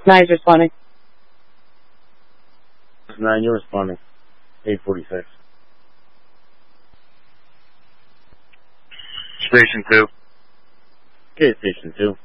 9's responding. 9, you're responding. 846. Station 2. Okay, Station 2.